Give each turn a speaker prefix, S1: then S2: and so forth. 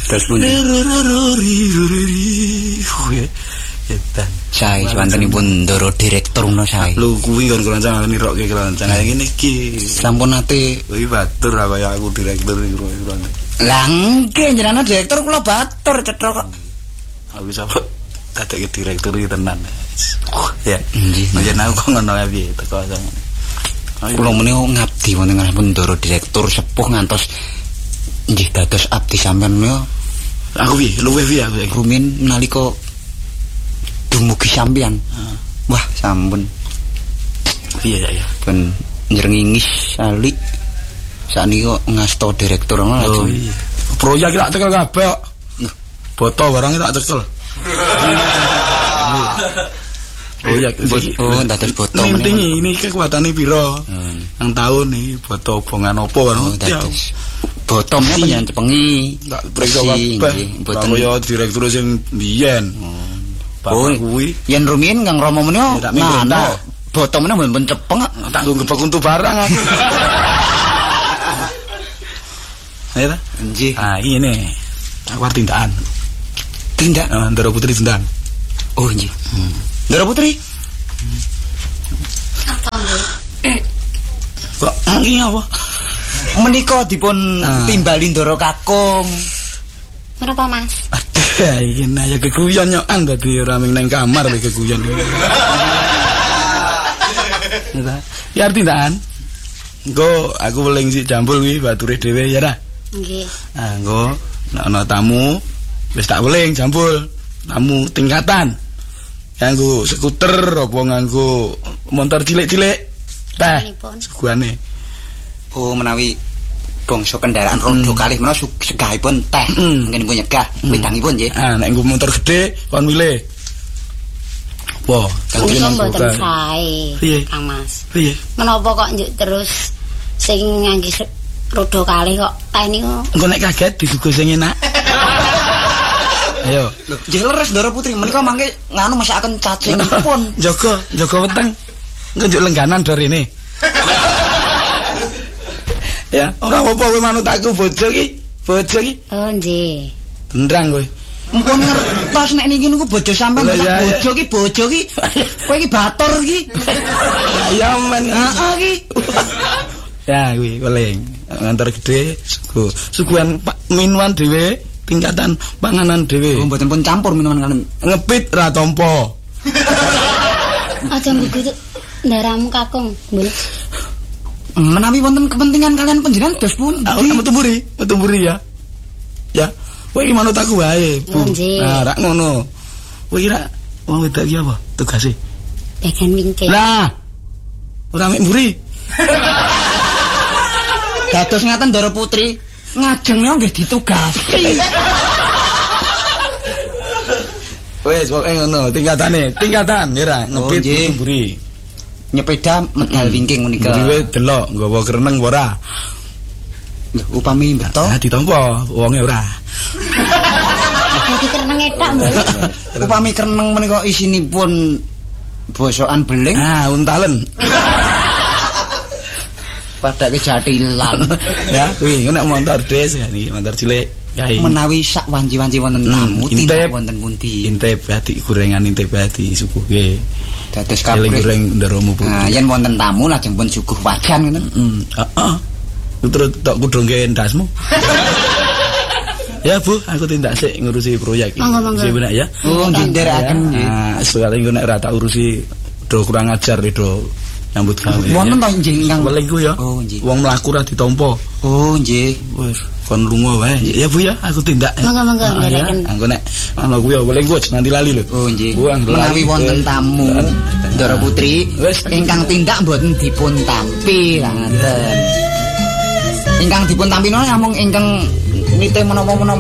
S1: Terus pundi? Sae wontenipun Ndoro direktur no sae.
S2: Lho kuwi kon keroncang nirokke keroncang ngene iki.
S1: Sampun nate
S2: kuwi batur kaya aku direktur iki.
S1: Lah nggih jenengan direktur kula batur cetha kok.
S2: Aku sapa dadekke direktur iki tenan. Ya.
S1: Nggih.
S2: Yen aku kok ngono ae piye teko sampeyan.
S1: Kula menika ngabdi wonten ngarepipun Ndoro direktur sepuh ngantos nggih dados abdi sampeyan menika.
S2: Aku piye luwih piye aku iki.
S1: Rumin nalika dumugi sampeyan. Wah, sampun.
S2: Piye ya.
S1: Ben njrengingis salik. Sakniki kok ngasto direktur ngono lajeng.
S2: Proyek tak cekel kabeh kok. Boto barang tak cekel. Proyek
S1: dados boto
S2: penting ini kekuatane pira? Nang taun iki boto obongan apa barang.
S1: Dados botomnya panjenengan cepengi.
S2: Tak periksa kabeh. Boten kaya direktur sing biyen.
S1: Kuwi yen rumiyin Kang Rama menika ngono. Botom menika mboten cepeng
S2: tak nggo gebek untuk barang aku. Ayo ta?
S1: Nggih.
S2: Ah, ini. Aku arep tindakan.
S1: Tindak
S2: Ndoro Putri tindakan.
S1: Oh, nggih. Ndoro Putri.
S3: Apa nggih?
S2: Kok iki apa?
S1: Menika dipun timbali Ndoro Kakung.
S3: Menapa, Mas?
S2: Aduh, iki ya keguyon nyokan dadi ora ming nang kamar iki keguyon. Ya tindakan. Engko aku weling sik jambul kuwi bature dhewe ya ta?
S3: Nggih.
S2: Ah, engko nek ana tamu wis tak weling jambul. Tamu tingkatan. Nganggo skuter apa nganggo motor cilik-cilik. Teh. Suguhane.
S1: Oh, menawi bangsa kendaraan roda kalih menawa segahipun teh ngenipun nyegah wedangipun nggih.
S2: Ah, nek nggo motor gede kon milih. Wah,
S3: Kula mboten sae, Kang Mas.
S2: Piye?
S3: Menapa kok njuk terus sing ngangge roda kalih kok teh niku?
S2: Engko nek kaget disuguh sing enak. Ayo.
S1: Lho, nggih leres Ndoro Putri menika mangke nganu masakaken cacingipun.
S2: Jaga weteng. Engko njuk lengganan do rene. Ya, ora apa-apa kowe manut aku bojo iki. Bojo iki.
S3: Oh, nggih.
S2: Benerang kowe.
S1: Mumpun ngertos nek niki niku bojo sampean bojo iki. Kowe iki batur iki.
S2: Ya men.
S1: Heeh iki.
S2: Ya kuwi weling. Ngantar gede suguhan minuman dhewe, tingkatan panganan dhewe.
S1: Oh, mboten pun campur minuman kalian.
S2: Ngepit ra tampa.
S3: Aja begitu ndaramu Kakung, Mbul.
S1: Menawi wonten kepentingan kalian panjenengan dos pun.
S2: Metu mburi ya. Ya. Kowe iki manut aku wae, Bu. Nah, rak ngono. Kowe kira wong wedok iki apa tugase?
S3: Bagian wingking.
S2: Lah. Ora mek mburi.
S1: Dados ngaten Ndoro Putri, ngajengnya nggih ditugasi.
S2: Wes pokoke ngono, tingkatan ya ngepit mburi.
S1: Nyepeda medal wingking menika.
S2: Dhewe delok nggawa kereneng ora.
S1: Upami mbato
S2: ditampa wonge ora.
S3: Dadi kereneng etak, Mbul.
S1: Upami kereneng menika isinipun bosokan beling.
S2: Ah, untalen.
S1: Padake jatilan.
S2: Ya, kuwi nek motor des iki motor cilik.
S1: Menawi sak wanci-wanci wonten tamu tindak wonten pundi?
S2: Intip ati gorengan intip ati suguhke.
S1: Dados kabeh
S2: goreng Ndaromu Putri.
S1: Nah, yen wonten tamu lajeng pun suguh wajan ngoten.
S2: Heeh. Terus tok kudungke ndasmu. Ya Bu, aku tindak sik ngurusi proyek iki.
S3: Monggo.
S2: Sik benak ya.
S1: Oh, ndherekaken nggih.
S2: Nah, sekali engko nek ora tak urusi do kurang ajar do nyambut gawe.
S1: Wonten to nggih ingkang
S2: welingku ya.
S1: Oh, nggih.
S2: Wong mlaku ora ditampa.
S1: Oh, nggih.
S2: Wis kon lunga wae. Ya Bu ya, aku tindak.
S3: Monggo ndherekaken.
S2: Engko nek ana kuwi ya welingku nganti lali lho.
S1: Oh, nggih. Menawi wonten tamu Ndoro Putri ingkang tindak mboten dipun tampi ngoten. Ingkang dipun tampi namung ingkang nite menapa-menapa